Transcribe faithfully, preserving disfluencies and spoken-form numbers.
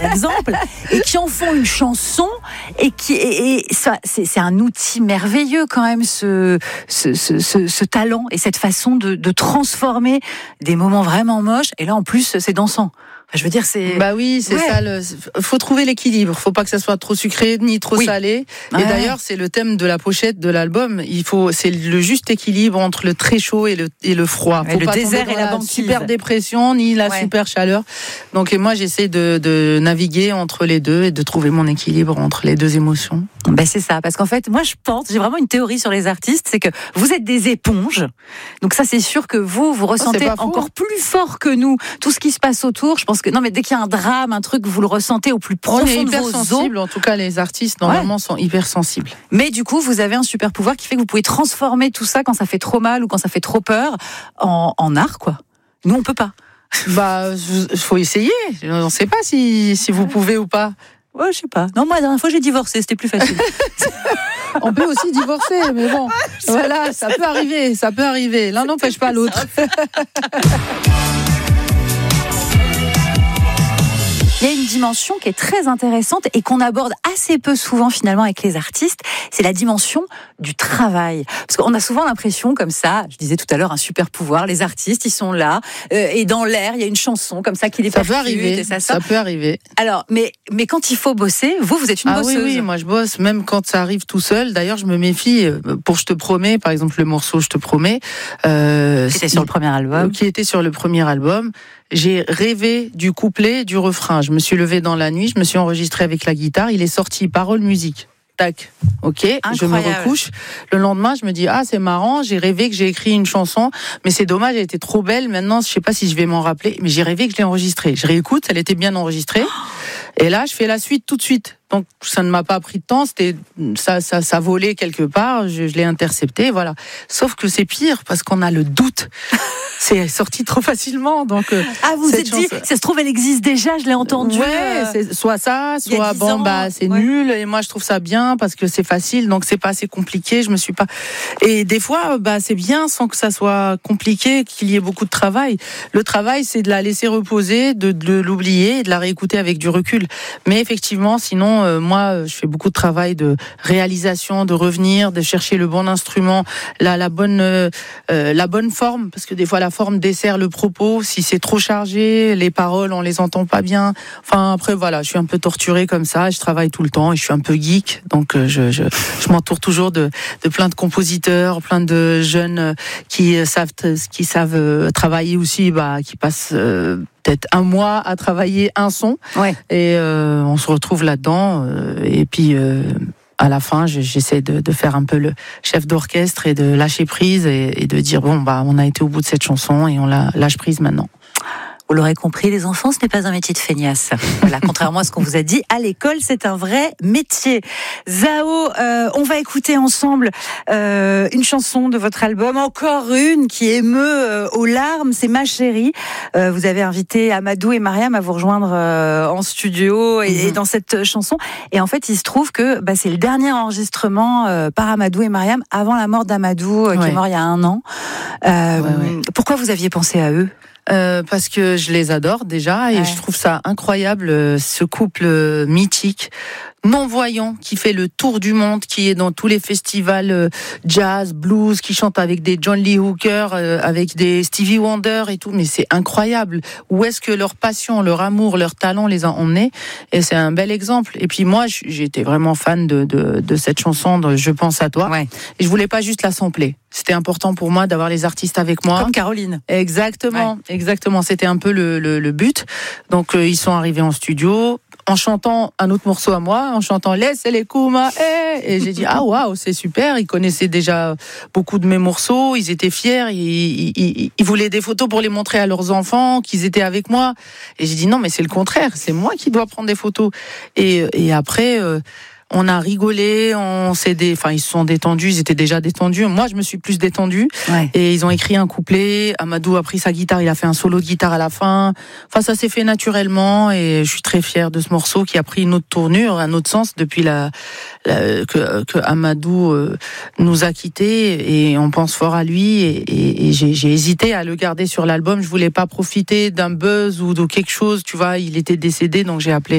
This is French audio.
par exemple, et qui en font une chanson, et qui et, et ça, c'est, c'est un outil merveilleux quand même, ce, ce, ce, ce, ce talent et cette façon de, de transformer des moments vraiment moches, et là en plus c'est dansant. Enfin, je veux dire, c'est. Bah oui, c'est ouais. ça. Le... Faut trouver l'équilibre. Faut pas que ça soit trop sucré ni trop oui. salé. Ouais. Et d'ailleurs, c'est le thème de la pochette de l'album. Il faut, c'est le juste équilibre entre le très chaud et le et le froid. Faut ouais, le pas désert tomber et la, la banquise. super dépression ni la ouais. super chaleur. Donc, et moi, j'essaie de, de naviguer entre les deux et de trouver mon équilibre entre les deux émotions. Ben c'est ça, parce qu'en fait, moi je pense, j'ai vraiment une théorie sur les artistes, c'est que vous êtes des éponges. Donc ça, c'est sûr que vous, vous ressentez oh, encore plus fort que nous tout ce qui se passe autour. Je pense que non, mais dès qu'il y a un drame, un truc, vous le ressentez au plus profond On est hyper de vos sensibles. os. En tout cas, les artistes normalement ouais. sont hyper sensibles. Mais du coup, vous avez un super pouvoir qui fait que vous pouvez transformer tout ça quand ça fait trop mal ou quand ça fait trop peur en, en art, quoi. Nous, on peut pas. Bah, faut essayer. On ne sait pas si si vous pouvez ou pas. Ouais, je sais pas. Non, moi, la dernière fois, j'ai divorcé, c'était plus facile. On peut aussi divorcer, mais bon, voilà, ça peut arriver, ça peut arriver. L'un n'empêche pas l'autre. Il y a une dimension qui est très intéressante et qu'on aborde assez peu souvent finalement avec les artistes, c'est la dimension du travail. Parce qu'on a souvent l'impression comme ça, je disais tout à l'heure, un super pouvoir, les artistes, ils sont là, euh, et dans l'air, il y a une chanson comme ça qui les ça percute. Peut arriver, et ça, ça, ça peut arriver. Alors, mais, mais quand il faut bosser, vous, vous êtes une ah bosseuse. Oui, oui, moi je bosse, même quand ça arrive tout seul. D'ailleurs, je me méfie pour Je te promets, par exemple le morceau Je te promets. Euh, qui était sur le premier album. Qui était sur le premier album. J'ai rêvé du couplet, du refrain. Je me suis levée dans la nuit, je me suis enregistrée avec la guitare. Il est sorti, parole, musique. Tac, ok, incroyable. Je me recouche. Le lendemain, je me dis, ah, c'est marrant, j'ai rêvé que j'ai écrit une chanson, mais c'est dommage, elle était trop belle. Maintenant, je sais pas si je vais m'en rappeler, mais j'ai rêvé que je l'ai enregistrée. Je réécoute, elle était bien enregistrée. Et là, je fais la suite tout de suite. Donc, ça ne m'a pas pris de temps, c'était, ça, ça, ça volait quelque part, je, je l'ai intercepté, voilà. Sauf que c'est pire, parce qu'on a le doute. C'est sorti trop facilement, donc. Ah, vous vous êtes dit, ça se trouve, elle existe déjà, je l'ai entendue. Ouais, euh, c'est soit ça, soit bon, ans, bah, c'est ouais. nul, et moi, je trouve ça bien, parce que c'est facile, donc c'est pas assez compliqué, je me suis pas. Et des fois, bah, c'est bien sans que ça soit compliqué, qu'il y ait beaucoup de travail. Le travail, c'est de la laisser reposer, de, de l'oublier, et de la réécouter avec du recul. Mais effectivement, sinon, Euh, moi, je fais beaucoup de travail de réalisation, de revenir, de chercher le bon instrument, la, la bonne, euh, la bonne forme, parce que des fois la forme dessert le propos. Si c'est trop chargé, les paroles, on les entend pas bien. Enfin, après, voilà, je suis un peu torturée comme ça. Je travaille tout le temps et je suis un peu geek, donc euh, je, je, je m'entoure toujours de, de plein de compositeurs, plein de jeunes qui savent, qui savent travailler aussi, bah, qui passent euh, peut-être un mois à travailler un son, ouais. et euh, on se retrouve là-dedans, euh, et puis euh, à la fin, j'essaie de, de faire un peu le chef d'orchestre et de lâcher prise et, et de dire bon bah on a été au bout de cette chanson et on la lâche prise maintenant. Vous l'aurez compris, les enfants, ce n'est pas un métier de feignasse. Voilà, contrairement à ce qu'on vous a dit, à l'école, c'est un vrai métier. Zao, euh, on va écouter ensemble euh, une chanson de votre album, encore une qui émeut euh, aux larmes, c'est Ma Chérie. Euh, vous avez invité Amadou et Mariam à vous rejoindre euh, en studio et, mm-hmm. et dans cette chanson. Et en fait, il se trouve que bah, c'est le dernier enregistrement euh, par Amadou et Mariam avant la mort d'Amadou, euh, ouais. qui est mort il y a un an. Euh, ouais, ouais. Pourquoi vous aviez pensé à eux ? Euh, parce que je les adore déjà et ouais. je trouve ça incroyable, ce couple mythique, non-voyant, qui fait le tour du monde, qui est dans tous les festivals jazz, blues, qui chante avec des John Lee Hooker, euh, avec des Stevie Wonder et tout, mais c'est incroyable. Où est-ce que leur passion, leur amour, leur talent les a emmenés ? Et c'est un bel exemple. Et puis moi, j'étais vraiment fan de, de, de cette chanson de Je pense à toi. Ouais. Et je voulais pas juste la sampler. C'était important pour moi d'avoir les artistes avec moi. Comme Caroline. Exactement, ouais. exactement. C'était un peu le, le, le but. Donc euh, ils sont arrivés en studio en chantant un autre morceau à moi, en chantant Laisse les Kuma, eh! Et j'ai dit ah waouh, c'est super. Ils connaissaient déjà beaucoup de mes morceaux, ils étaient fiers, ils, ils, ils voulaient des photos pour les montrer à leurs enfants, qu'ils étaient avec moi. Et j'ai dit non, mais c'est le contraire, c'est moi qui dois prendre des photos. Et, et après. Euh, On a rigolé, on s'est dé... enfin ils se sont détendus, ils étaient déjà détendus. Moi, je me suis plus détendue. Ouais. Et ils ont écrit un couplet. Amadou a pris sa guitare, il a fait un solo de guitare à la fin. Enfin, ça s'est fait naturellement et je suis très fière de ce morceau qui a pris une autre tournure, un autre sens depuis la, la... que, que Amadou euh, nous a quittés et on pense fort à lui. Et, et, et j'ai, j'ai hésité à le garder sur l'album. Je voulais pas profiter d'un buzz ou de quelque chose. Tu vois, il était décédé, donc j'ai appelé